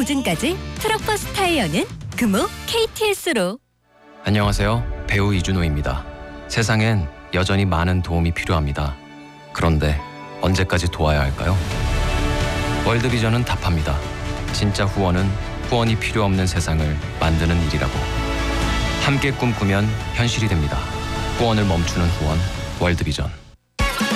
보증까지 트럭버스 타이어는 금호 KTS로. 안녕하세요. 배우 이준호입니다. 세상엔 여전히 많은 도움이 필요합니다. 그런데 언제까지 도와야 할까요? 월드비전은 답합니다. 진짜 후원은 후원이 필요 없는 세상을 만드는 일이라고. 함께 꿈꾸면 현실이 됩니다. 후원을 멈추는 후원, 월드비전.